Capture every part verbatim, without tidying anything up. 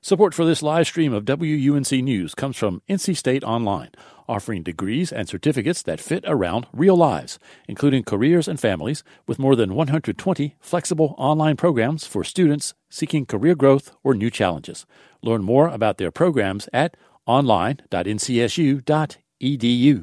Support for this live stream of W U N C News comes from N C State Online, offering degrees and certificates that fit around real lives, including careers and families, with more than one hundred twenty flexible online programs for students seeking career growth or new challenges. Learn more about their programs at online dot n c s u dot e d u.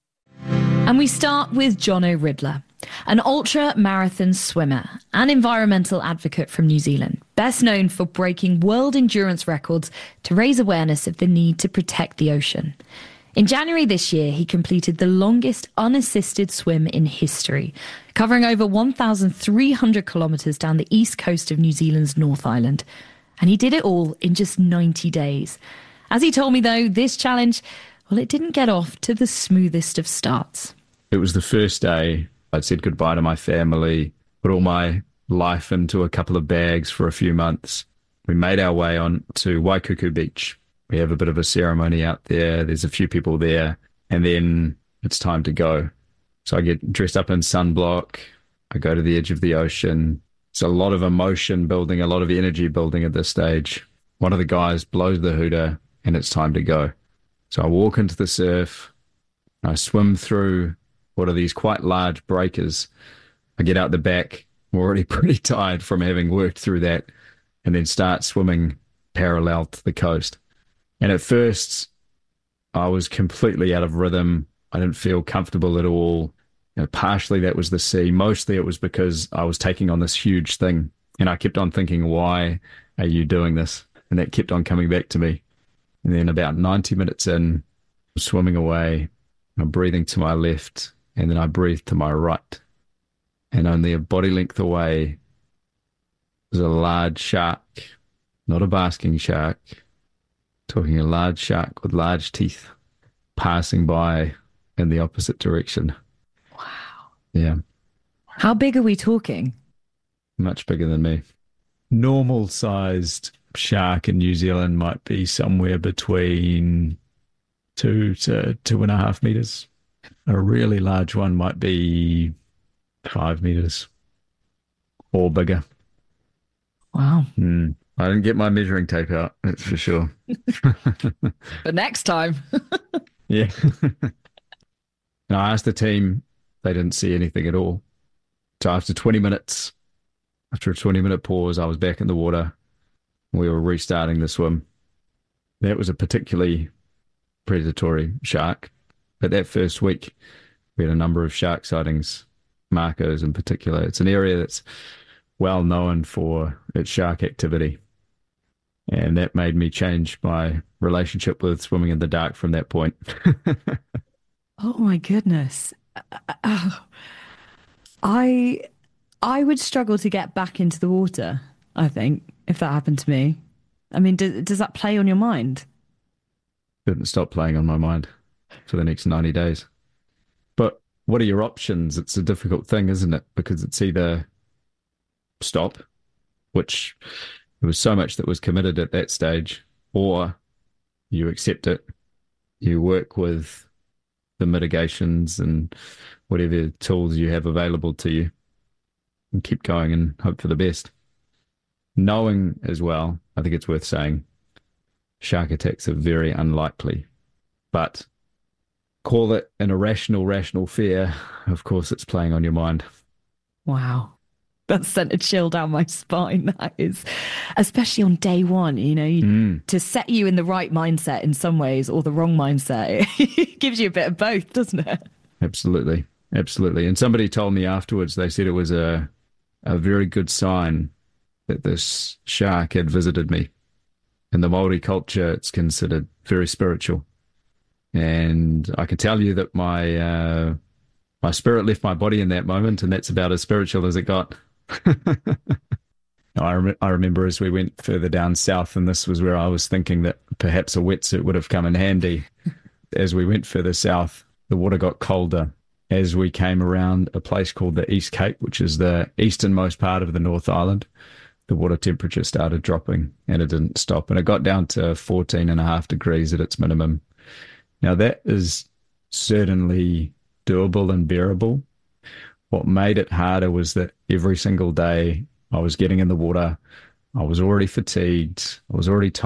And we start with Jono Riddler, an ultra-marathon swimmer and environmental advocate from New Zealand, best known for breaking world endurance records to raise awareness of the need to protect the ocean. In January this year, he completed the longest unassisted swim in history, covering over one thousand three hundred kilometres down the east coast of New Zealand's North Island. And he did it all in just ninety days. As he told me, though, this challenge, well, it didn't get off to the smoothest of starts. It was the first day I'd said goodbye to my family, put all my life into a couple of bags for a few months. We made our way on to Waikuku Beach. We have a bit of a ceremony out there. There's a few people there. And then it's time to go. So I get dressed up in sunblock. I go to the edge of the ocean. It's a lot of emotion building, a lot of energy building at this stage. One of the guys blows the hooter and it's time to go. So I walk into the surf. I swim through what are these quite large breakers. I get out the back. I'm already pretty tired from having worked through that, and then start swimming parallel to the coast. And at first, I was completely out of rhythm. I didn't feel comfortable at all. You know, partially that was the sea. Mostly it was because I was taking on this huge thing. And I kept on thinking, why are you doing this? And that kept on coming back to me. And then about ninety minutes in, I'm swimming away. I'm breathing to my left, and then I breathe to my right. And only a body length away was a large shark, not a basking shark, talking a large shark with large teeth passing by in the opposite direction. Wow. Yeah. How big are we talking? Much bigger than me. Normal sized shark in New Zealand might be somewhere between two to two and a half meters. A really large one might be five meters or bigger. Wow. Mm. I didn't get my measuring tape out, that's for sure. But next time. Yeah. And I asked the team, they didn't see anything at all. So after twenty minutes, after a twenty minute pause, I was back in the water. We were restarting the swim. That was a particularly predatory shark. But that first week, we had a number of shark sightings, Marcos in particular. It's an area that's well known for its shark activity. And that made me change my relationship with swimming in the dark from that point. Oh my goodness. Uh, I I would struggle to get back into the water, I think, if that happened to me. I mean, do, does that play on your mind? Didn't stop playing on my mind for the next ninety days. But what are your options? It's a difficult thing, isn't it? Because it's either stop, which there was so much that was committed at that stage, or you accept it, you work with the mitigations and whatever tools you have available to you, and keep going and hope for the best. Knowing as well, I think it's worth saying, shark attacks are very unlikely, but call it an irrational, rational fear. Of course, it's playing on your mind. Wow. That sent a chill down my spine. That is, especially on day one, you know, you, mm. to set you in the right mindset in some ways or the wrong mindset. It gives you a bit of both, doesn't it? Absolutely. Absolutely. And somebody told me afterwards, they said it was a, a very good sign that this shark had visited me. In the Māori culture, it's considered very spiritual. And I can tell you that my uh, my spirit left my body in that moment, and that's about as spiritual as it got. I, rem- I remember as we went further down south, and this was where I was thinking that perhaps a wetsuit would have come in handy. As we went further south, the water got colder. As we came around a place called the East Cape, which is the easternmost part of the North Island, the water temperature started dropping, and it didn't stop. And it got down to fourteen and a half degrees at its minimum. Now, that is certainly doable and bearable. What made it harder was that every single day I was getting in the water, I was already fatigued, I was already tired.